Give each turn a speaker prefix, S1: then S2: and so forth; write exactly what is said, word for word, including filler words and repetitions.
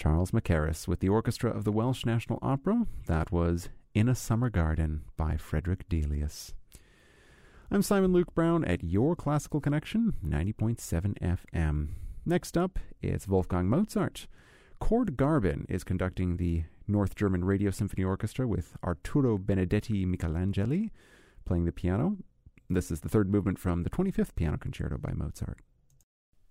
S1: Charles Mackerras with the orchestra of the Welsh National Opera. That was In a Summer Garden by Frederick Delius. I'm Simon Luke Brown at your Classical Connection, ninety point seven F M. Next up, it's Wolfgang Mozart. Cord Garbin is conducting the North German Radio Symphony Orchestra with Arturo Benedetti Michelangeli playing the piano. This is the third movement from the twenty-fifth Piano Concerto by Mozart.